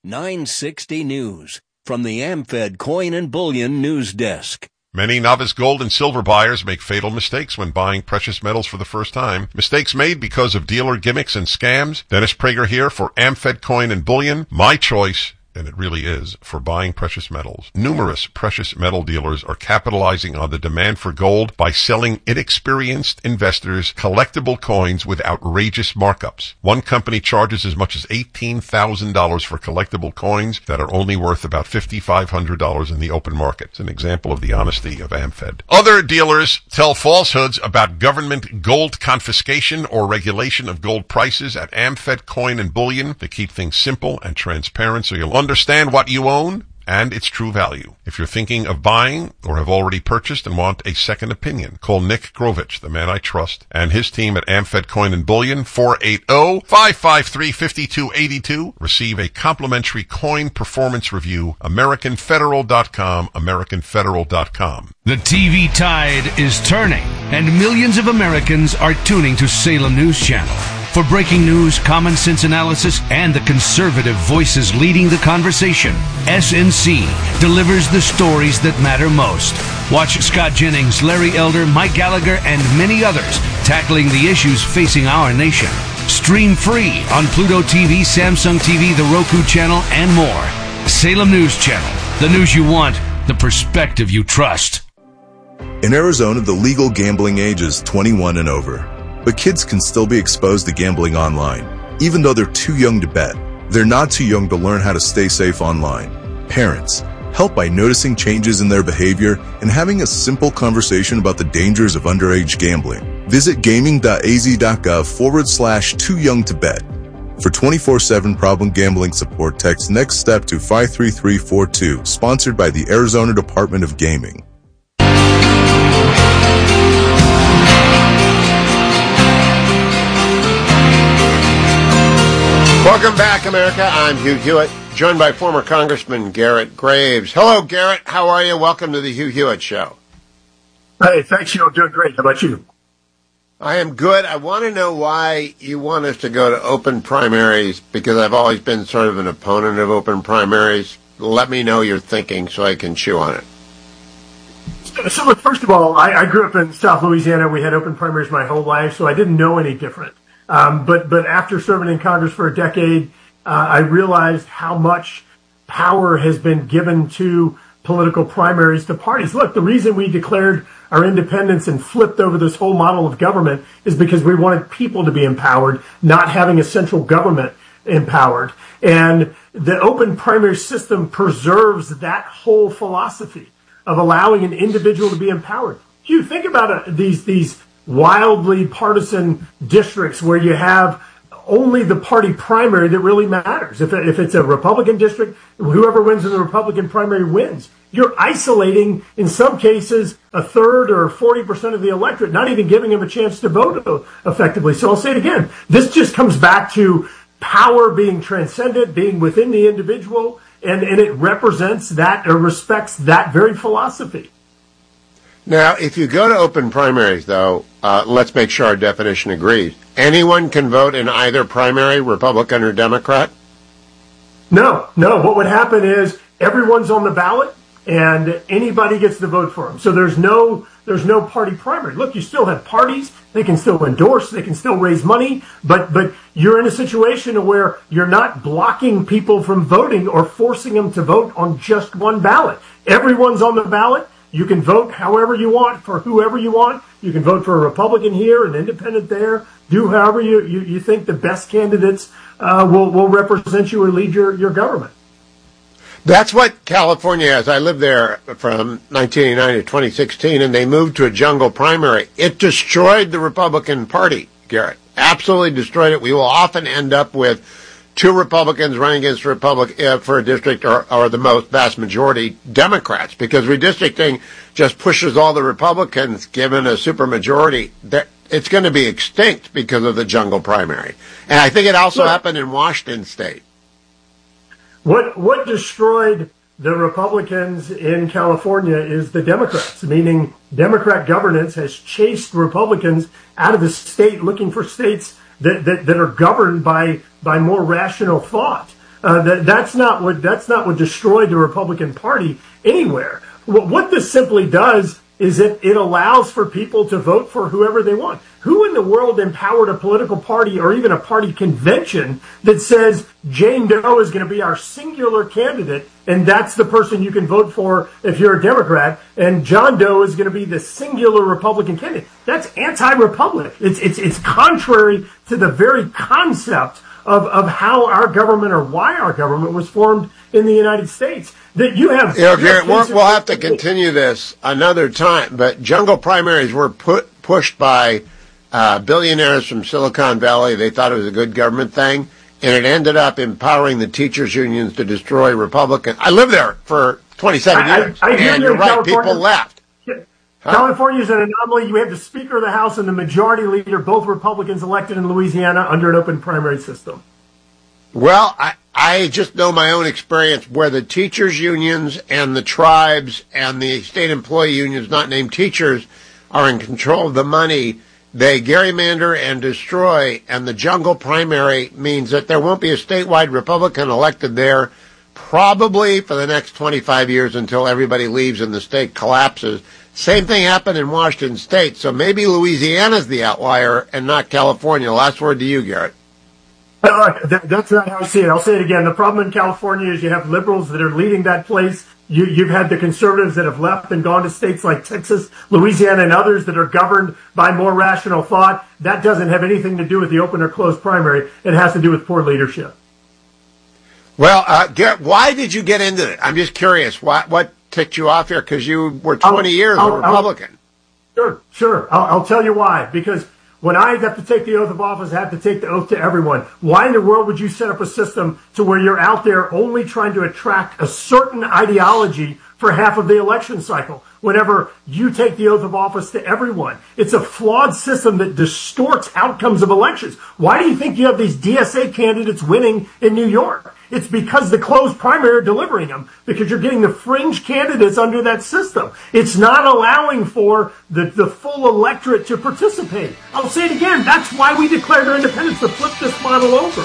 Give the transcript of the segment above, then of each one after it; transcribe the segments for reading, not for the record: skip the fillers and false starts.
960 News from the AmFed Coin and Bullion News Desk. Many novice gold and silver buyers make fatal mistakes when buying precious metals for the first time. Mistakes made because of dealer gimmicks and scams. Dennis Prager here for AmFed Coin and Bullion. My choice, and it really is, for buying precious metals. Numerous precious metal dealers are capitalizing on the demand for gold by selling inexperienced investors collectible coins with outrageous markups. One company charges as much as $18,000 for collectible coins that are only worth about $5,500 in the open market. It's an example of the honesty of AmFed. Other dealers tell falsehoods about government gold confiscation or regulation of gold prices at AmFed Coin and Bullion to keep things simple and transparent so you'll understand what you own and its true value. If you're thinking of buying or have already purchased and want a second opinion, call Nick Grovich, the man I trust, and his team at AmFed Coin and Bullion, 480-553-5282. Receive a complimentary coin performance review, AmericanFederal.com, AmericanFederal.com. The TV tide is turning, and millions of Americans are tuning to Salem News Channel. For breaking news, common sense analysis, and the conservative voices leading the conversation, SNC delivers the stories that matter most. Watch Scott Jennings, Larry Elder, Mike Gallagher, and many others tackling the issues facing our nation. Stream free on Pluto TV, Samsung TV, the Roku channel, and more. Salem News Channel. The news you want, the perspective you trust. In Arizona, the legal gambling age is 21 and over. But kids can still be exposed to gambling online, even though they're too young to bet. They're not too young to learn how to stay safe online. Parents, help by noticing changes in their behavior and having a simple conversation about the dangers of underage gambling. Visit gaming.az.gov/too young to bet. For 24/7 problem gambling support, text Next Step to 53342, sponsored by the Arizona Department of Gaming. Welcome back, America. I'm Hugh Hewitt, joined by former Congressman Garrett Graves. Hello, Garrett. How are you? Welcome to the Hugh Hewitt Show. Hey, thanks. I'm doing great. How about you? I am good. I want to know why you want us to go to open primaries, because I've always been sort of an opponent of open primaries. Let me know your thinking so I can chew on it. So, look, first of all, I grew up in South Louisiana. We had open primaries my whole life, so I didn't know any different. But after serving in Congress for a decade, I realized how much power has been given to political primaries to parties. Look, the reason we declared our independence and flipped over this whole model of government is because we wanted people to be empowered, not having a central government empowered. And the open primary system preserves that whole philosophy of allowing an individual to be empowered. Hugh, think about these wildly partisan districts where you have only the party primary that really matters. If it's a Republican district, whoever wins in the Republican primary wins. You're isolating, in some cases, a third or 40% of the electorate, not even giving them a chance to vote effectively. So I'll say it again. This just comes back to power being transcendent, being within the individual, and it represents that or respects that very philosophy. Now, if you go to open primaries, though, let's make sure our definition agrees. Anyone can vote in either primary, Republican or Democrat? No. What would happen is everyone's on the ballot, and anybody gets to vote for them. So there's no party primary. Look, you still have parties. They can still endorse. They can still raise money. But you're in a situation where you're not blocking people from voting or forcing them to vote on just one ballot. Everyone's on the ballot. You can vote however you want for whoever you want. You can vote for a Republican here, an independent there. Do however you think the best candidates will represent you or lead your government. That's what California has. I lived there from 1989 to 2016, and they moved to a jungle primary. It destroyed the Republican Party, Garrett. Absolutely destroyed it. We will often end up with two Republicans running against for a district or the vast majority Democrats, because redistricting just pushes all the Republicans, given a supermajority. It's going to be extinct because of the jungle primary. And I think it also happened in Washington State. What destroyed the Republicans in California is the Democrats, meaning Democrat governance has chased Republicans out of the state, looking for states that are governed by more rational thought. That's not what destroyed the Republican Party anywhere. What this simply does is it allows for people to vote for whoever they want. Who in the world empowered a political party or even a party convention that says Jane Doe is going to be our singular candidate and that's the person you can vote for if you're a Democrat, and John Doe is going to be the singular Republican candidate? That's anti-Republic. It's contrary to the very concept of how our government or why our government was formed in the United States. That you have, Garrett, we'll have to continue this another time. But jungle primaries were pushed by billionaires from Silicon Valley. They thought it was a good government thing, and it ended up empowering the teachers' unions to destroy Republican. I lived there for 27 years, and you're right, people left. California is an anomaly. You have the Speaker of the House and the Majority Leader, both Republicans elected in Louisiana under an open primary system. Well, I just know my own experience where the teachers' unions and the tribes and the state employee unions, not named teachers, are in control of the money. They gerrymander and destroy, and the jungle primary means that there won't be a statewide Republican elected there probably for the next 25 years until everybody leaves and the state collapses. Same thing happened in Washington State, so maybe Louisiana's the outlier and not California. Last word to you, Garrett. That's not how I see it. I'll say it again. The problem in California is you have liberals that are leading that place. You've had the conservatives that have left and gone to states like Texas, Louisiana, and others that are governed by more rational thought. That doesn't have anything to do with the open or closed primary. It has to do with poor leadership. Well, Garrett, why did you get into it? I'm just curious. What ticked you off here? Because you were 20 years a Republican. Sure. I'll tell you why. Because when I have to take the oath of office, I have to take the oath to everyone. Why in the world would you set up a system to where you're out there only trying to attract a certain ideology for half of the election cycle whenever you take the oath of office to everyone? It's a flawed system that distorts outcomes of elections. Why do you think you have these DSA candidates winning in New York? It's because the closed primary are delivering them, because you're getting the fringe candidates under that system. It's not allowing for the full electorate to participate. I'll say it again. That's why we declared our independence, to flip this model over.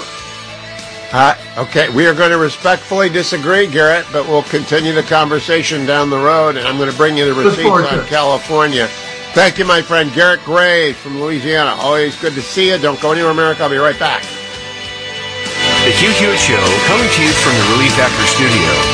Okay, we are going to respectfully disagree, Garrett, but we'll continue the conversation down the road, and I'm going to bring you the receipts on California. Thank you, my friend Garrett Graves from Louisiana. Always good to see you. Don't go anywhere, America. I'll be right back. The Hugh Hewitt Show, coming to you from the Relief Factor Studio.